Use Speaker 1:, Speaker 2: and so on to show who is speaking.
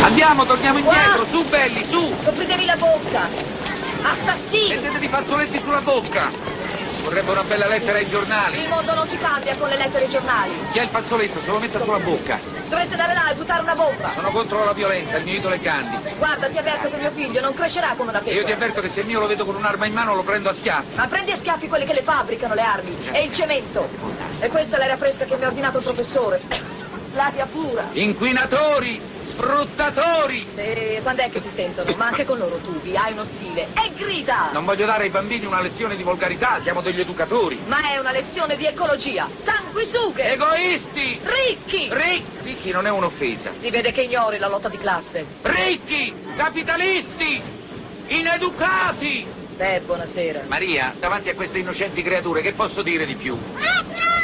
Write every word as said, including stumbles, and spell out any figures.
Speaker 1: Andiamo, torniamo indietro, su belli, su!
Speaker 2: Copritevi la bocca! Assassini!
Speaker 1: Mettetevi i fazzoletti sulla bocca! Ci vorrebbe una bella lettera ai giornali.
Speaker 2: Il mondo non si cambia con le lettere ai giornali.
Speaker 1: Chi ha il fazzoletto se lo metta sulla bocca.
Speaker 2: Dovreste andare là e buttare una bomba.
Speaker 1: Sono contro la violenza, il mio idolo è Gandhi.
Speaker 2: Guarda, ti avverto che mio figlio non crescerà come una
Speaker 1: E
Speaker 2: pecora.
Speaker 1: io ti avverto che se il mio lo vedo con un'arma in mano lo prendo a schiaffi.
Speaker 2: Ma prendi a schiaffi quelli che le fabbricano, le armi. E il cemento. E questa è l'aria fresca che mi ha ordinato il professore. L'aria pura.
Speaker 1: Inquinatori! Sfruttatori!
Speaker 2: Sì, quando è che ti sentono? Ma anche con loro tubi, hai uno stile. E grida!
Speaker 1: Non voglio dare ai bambini una lezione di volgarità, siamo degli educatori.
Speaker 2: Ma è una lezione di ecologia. Sanguisughe!
Speaker 1: Egoisti!
Speaker 2: Ricchi!
Speaker 1: Ricchi! Ricchi non è un'offesa.
Speaker 2: Si vede che ignori la lotta di classe.
Speaker 1: Ricchi! Capitalisti! Ineducati!
Speaker 2: Sì, buonasera.
Speaker 1: Maria, davanti a queste innocenti creature, che posso dire di più?